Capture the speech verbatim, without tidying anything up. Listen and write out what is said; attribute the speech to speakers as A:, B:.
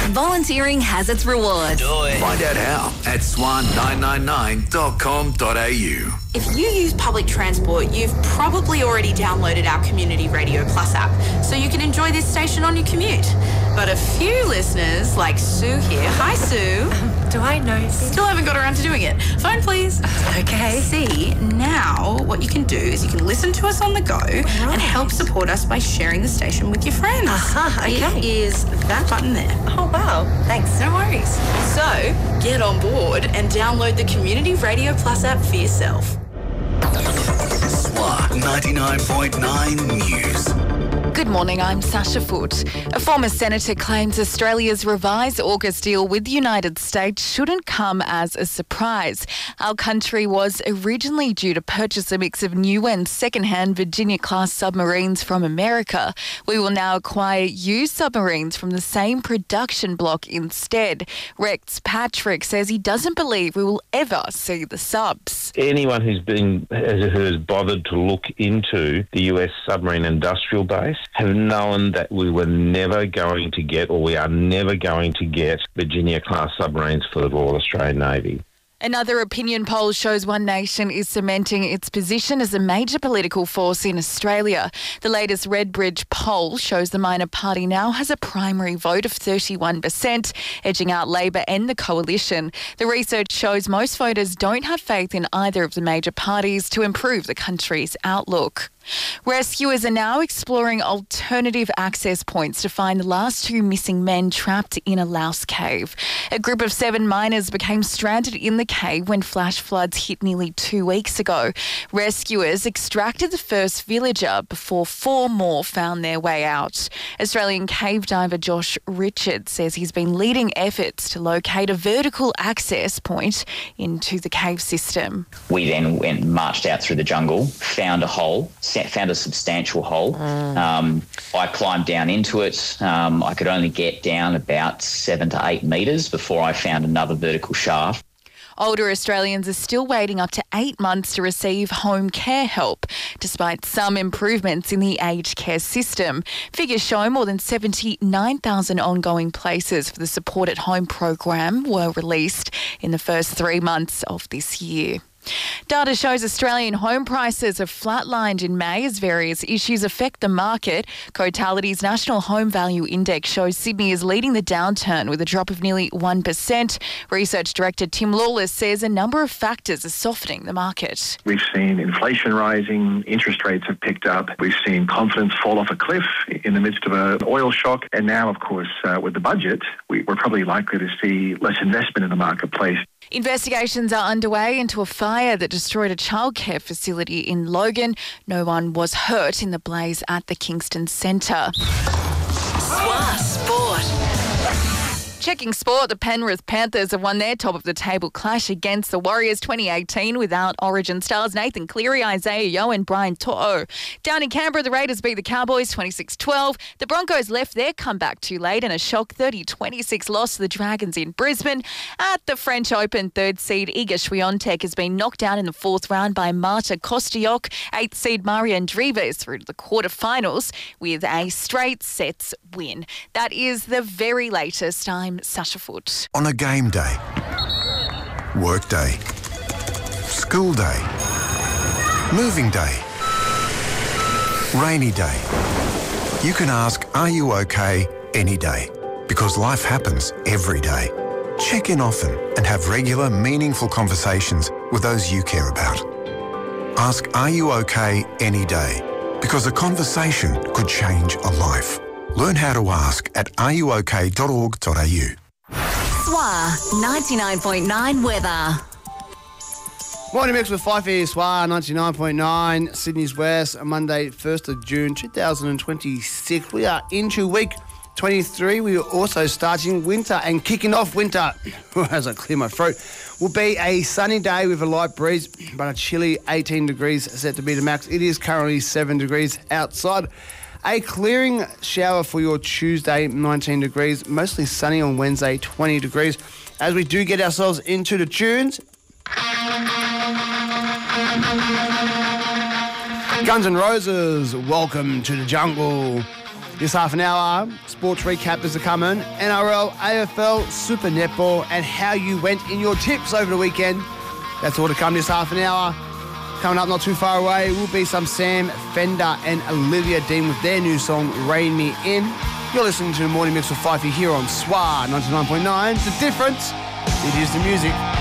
A: Volunteering has its rewards.
B: Do it. Find out how at swan nine nine nine dot com dot a u.
C: If you use public transport, you've probably already downloaded our Community Radio Plus app, so you can enjoy this station on your commute. But a few listeners, like Sue here, hi Sue.
D: Um, do I know?
C: Still haven't got around to doing it. Phone please.
D: Okay.
C: See, now what you can do is you can listen to us on the go right. and help support us by sharing the station with your friends.
D: Aha, okay.
C: It is that button there.
D: Oh, wow. Thanks.
C: No worries. So, get on board and download the Community Radio Plus app for yourself.
B: Swan ninety-nine point nine News.
E: Good morning, I'm Sasha Foote. A former senator claims Australia's revised AUKUS deal with the United States shouldn't come as a surprise. Our country was originally due to purchase a mix of new and second-hand Virginia-class submarines from America. We will now acquire used submarines from the same production block instead. Rex Patrick says he doesn't believe we will ever see the subs.
F: Anyone who's been who has bothered to look into the U S submarine industrial base have known that we were never going to get, or we are never going to get, Virginia-class submarines for the Royal Australian Navy.
E: Another opinion poll shows One Nation is cementing its position as a major political force in Australia. The latest Redbridge poll shows the minor party now has a primary vote of thirty-one percent, edging out Labor and the Coalition. The research shows most voters don't have faith in either of the major parties to improve the country's outlook. Rescuers are now exploring alternative access points to find the last two missing men trapped in a louse cave. A group of seven miners became stranded in the cave when flash floods hit nearly two weeks ago. Rescuers extracted the first villager before four more found their way out. Australian cave diver Josh Richards says he's been leading efforts to locate a vertical access point into the cave system.
G: We then went marched out through the jungle, found a hole, found a substantial hole. Mm. Um, I climbed down into it. Um, I could only get down about seven to eight metres before I found another vertical shaft.
E: Older Australians are still waiting up to eight months to receive home care help, despite some improvements in the aged care system. Figures show more than seventy-nine thousand ongoing places for the Support at Home program were released in the first three months of this year. Data shows Australian home prices have flatlined in May as various issues affect the market. Cotality's National Home Value Index shows Sydney is leading the downturn with a drop of nearly one percent. Research Director Tim Lawless says a number of factors are softening the market.
H: We've seen inflation rising, interest rates have picked up, we've seen confidence fall off a cliff in the midst of an oil shock, and now, of course, uh, with the budget, we, we're probably likely to see less investment in the marketplace.
E: Investigations are underway into a fire that destroyed a childcare facility in Logan. No one was hurt in the blaze at the Kingston Centre.
A: Swan Sport.
E: Checking sport, the Penrith Panthers have won their top-of-the-table clash against the Warriors twenty eighteen without Origin stars Nathan Cleary, Isaiah Yeo and Brian To'o. Down in Canberra, the Raiders beat the Cowboys twenty-six twelve. The Broncos left their comeback too late in a shock thirty twenty-six loss to the Dragons in Brisbane. At the French Open, third seed Iga Swiatek has been knocked out in the fourth round by Marta Kostyuk. Eighth seed Maria Andreeva is through to the quarterfinals with a straight sets win. That is the very latest. I'm Sasha Foote.
I: On a game day, work day, school day, moving day, rainy day, you can ask, are you okay, any day? Because life happens every day. Check in often and have regular, meaningful conversations with those you care about. Ask, are you okay, any day? Because a conversation could change a life. Learn how to ask at are you okay dot org dot a u.
A: S W A ninety-nine point nine weather.
J: Morning mix with Fife here, S W A ninety-nine point nine, Sydney's West, Monday, first of June two thousand twenty-six. We are into week twenty-three. We are also starting winter and kicking off winter, as I clear my throat, will be a sunny day with a light breeze, but a chilly eighteen degrees set to be the max. It is currently seven degrees outside. A clearing shower for your Tuesday, nineteen degrees. Mostly sunny on Wednesday, twenty degrees. As we do get ourselves into the tunes. Guns N' Roses, Welcome to the Jungle. This half an hour, sports recap is to come in, N R L, A F L, Super Netball, and how you went in your tips over the weekend. That's all to come this half an hour. Coming up not too far away will be some Sam Fender and Olivia Dean with their new song, Rain Me In. You're listening to the Morning Mix with Fifey here on S W A ninety-nine point nine. The difference, it is the music.